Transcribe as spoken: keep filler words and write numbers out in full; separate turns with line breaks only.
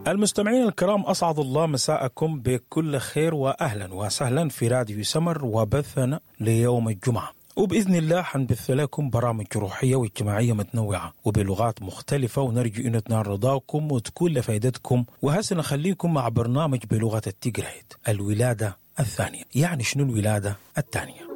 المستمعين الكرام، أسعد الله مساءكم بكل خير وأهلا وسهلا في راديو سمر وبثنا ليوم الجمعة، وبإذن الله حنبث لكم برامج روحية واجتماعية متنوعة وبلغات مختلفة، ونرجو أن تنال رضاكم وتكون لفائدتكم. وهسه نخليكم مع برنامج بلغة التقريد، الولادة الثانية. يعني شنو الولادة الثانية؟